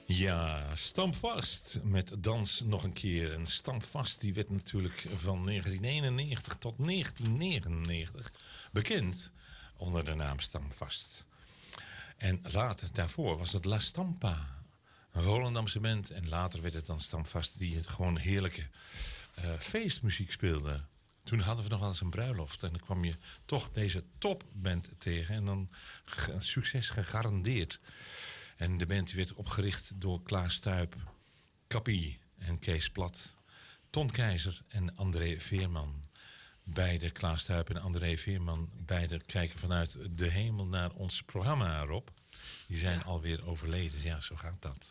Ja, Stampvast met Dans nog een keer. En Stampvast die werd natuurlijk van 1991 tot 1999 bekend onder de naam Stampvast. En later daarvoor was het La Stampa, een Volendamse band. En later werd het dan Stampvast die het gewoon heerlijke feestmuziek speelde. Toen hadden we nog wel eens een bruiloft. En dan kwam je toch deze topband tegen. En dan succes gegarandeerd. En de band werd opgericht door Klaas Stuyp, Kappie en Kees Plat, Ton Keizer en André Veerman. Beide, Klaas Stuyp en André Veerman, beide kijken vanuit de hemel naar ons programma, Rob. Die zijn alweer overleden. Ja, zo gaat dat.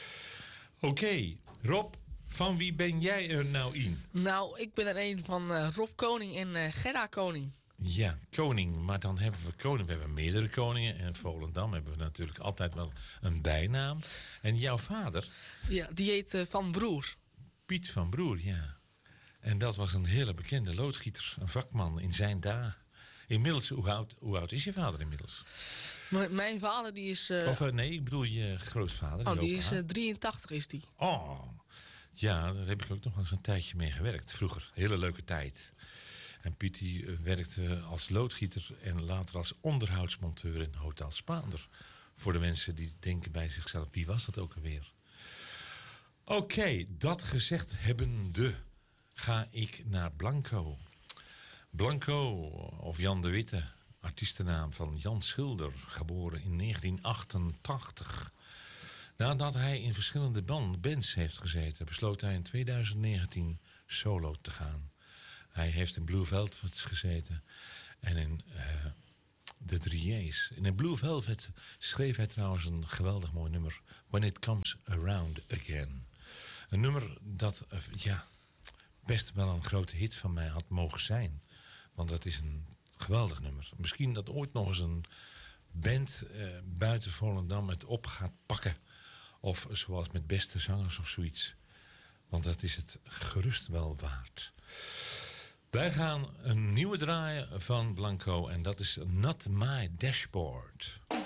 Oké, Rob, van wie ben jij er nou in? Nou, ik ben er een van Rob Koning en Gerda Koning. Ja, koning. Maar dan hebben we koning. We hebben meerdere koningen. En in Volendam hebben we natuurlijk altijd wel een bijnaam. En jouw vader? Ja, die heet Van Broer. Piet van Broer, ja. En dat was een hele bekende loodgieter. Een vakman in zijn dagen. Inmiddels, hoe oud is je vader inmiddels? Mijn vader die is... nee, ik bedoel je grootvader. die is 83 is die. Oh, ja, daar heb ik ook nog eens een tijdje mee gewerkt. Vroeger, hele leuke tijd. En Piet die werkte als loodgieter en later als onderhoudsmonteur in Hotel Spaander. Voor de mensen die denken bij zichzelf, wie was dat ook alweer? Oké, dat gezegd hebbende ga ik naar Blanco. Blanco, of Jan de Witte, artiestennaam van Jan Schilder, geboren in 1988. Nadat hij in verschillende bands heeft gezeten, besloot hij in 2019 solo te gaan. Hij heeft in Blue Velvet gezeten en in de 3J's. En in Blue Velvet schreef hij trouwens een geweldig mooi nummer. When It Comes Around Again. Een nummer dat best wel een grote hit van mij had mogen zijn. Want dat is een geweldig nummer. Misschien dat ooit nog eens een band buiten Volendam het op gaat pakken. Of zoals met Beste Zangers of zoiets. Want dat is het gerust wel waard. Wij gaan een nieuwe draaien van Blanco en dat is Not My Dashboard.